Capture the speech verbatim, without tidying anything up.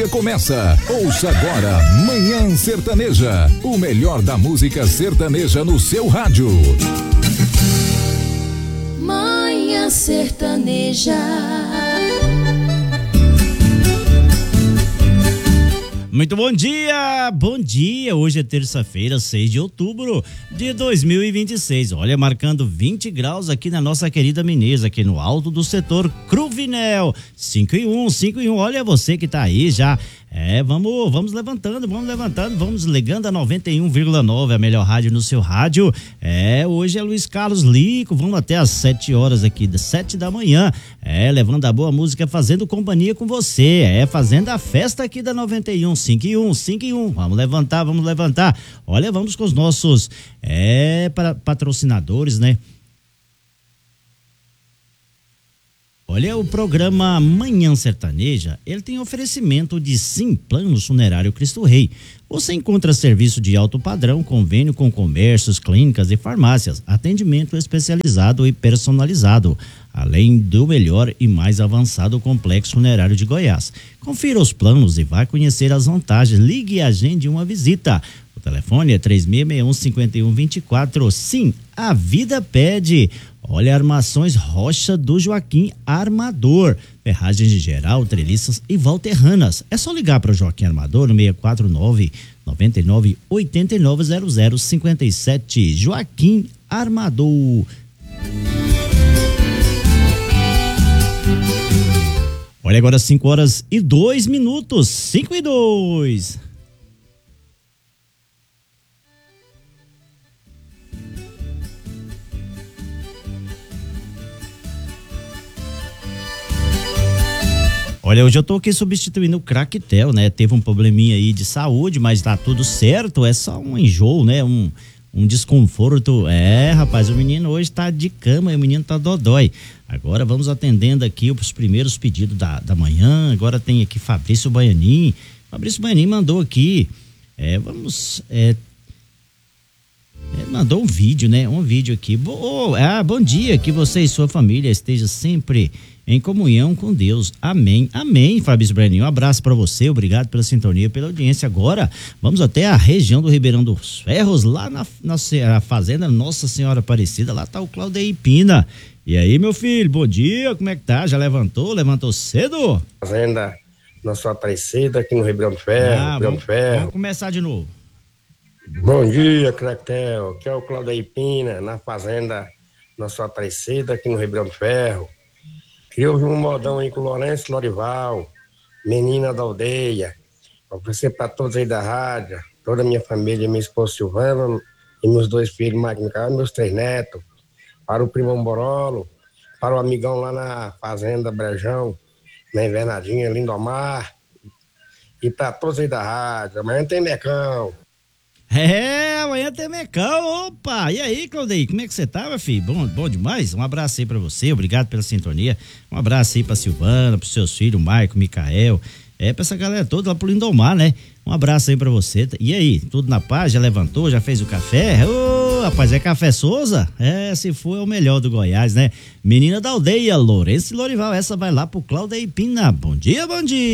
dia começa. Ouça agora Manhã Sertaneja, o melhor da música sertaneja no seu rádio. Manhã Sertaneja. Muito bom dia, bom dia, hoje é terça-feira, seis de outubro de dois mil e vinte e seis, olha, marcando vinte graus aqui na nossa querida Meneza, aqui no alto do setor Cruvinel, cinco e um, cinco e um, olha você que tá aí já, é, vamos, vamos levantando, vamos levantando, vamos ligando a noventa e um vírgula nove, a melhor rádio no seu rádio, é, hoje é Luiz Carlos Lico, vamos até às sete horas aqui, das sete da manhã, é, levando a boa música, fazendo companhia com você, é, fazendo a festa aqui da noventa e um, cinco e um, cinco e um, vamos levantar, vamos levantar, olha, vamos com os nossos, é, para, patrocinadores, né? Olha, o programa Manhã Sertaneja, ele tem oferecimento de Sim Plano Funerário Cristo Rei. Você encontra serviço de alto padrão, convênio com comércios, clínicas e farmácias, atendimento especializado e personalizado, além do melhor e mais avançado complexo funerário de Goiás. Confira os planos e vá conhecer as vantagens. Ligue e agende uma visita. O telefone é três seis seis um, cinco um dois quatro. Sim, a vida pede. Olha, Armações Rocha do Joaquim Armador, ferragens de geral, treliças e valterranas. É só ligar para o Joaquim Armador no seis quatro nove, nove nove, oito nove zero zero cinco sete. Joaquim Armador. Olha, agora cinco horas e dois minutos, cinco e dois. Olha, hoje eu tô aqui substituindo o Craquetel, né? Teve um probleminha aí de saúde, mas tá tudo certo, é só um enjoo, né? Um, um desconforto. É, rapaz, o menino hoje tá de cama e o menino tá dodói. Agora vamos atendendo aqui os primeiros pedidos da, da manhã. Agora tem aqui Fabrício Baianin. Fabrício Baianin mandou aqui, é, vamos, é, é, mandou um vídeo, né? Um vídeo aqui. Bo, ah, bom dia, que você e sua família estejam sempre em comunhão com Deus. Amém. Amém, Fabrício Baianin. Um abraço para você, obrigado pela sintonia, pela audiência. Agora, vamos até a região do Ribeirão dos Ferros, lá na, na, na fazenda Nossa Senhora Aparecida, lá tá o Claudeir Pina. E aí, meu filho, bom dia, como é que tá? Já levantou? Levantou cedo? Fazenda Nossa Aparecida, aqui no Ribeirão do Ferro, Ah, Ribeirão vamos, do Ferro. Vamos começar de novo. Bom dia, Craquetel, aqui é o Claudeir Pina, na Fazenda Nossa Aparecida, aqui no Ribeirão do Ferro. Queria ouvir um modão aí com o Lourenço Lorival, menina da aldeia. Oferecer para todos aí da rádio, toda a minha família, minha esposa Silvana, e meus dois filhos, Magno e meus três netos. Para o primo Borolo, para o amigão lá na Fazenda Brejão, na Invernadinha, Lindomar. E para todos aí da rádio. Amanhã tem Mecão. É, amanhã tem Mecão, opa, e aí, Claudeir, como é que você tá, meu filho? Bom, bom demais? Um abraço aí pra você, obrigado pela sintonia, um abraço aí pra Silvana, pros seus filhos, Maico, Micael, é, pra essa galera toda lá pro Lindomar, né? Um abraço aí pra você, e aí, tudo na paz, já levantou, já fez o café? Ô, rapaz, é Café Souza? É, se for é o melhor do Goiás, né? Menina da aldeia, Lourenço e Lorival, essa vai lá pro Claudeir Pina, bom dia, bom dia!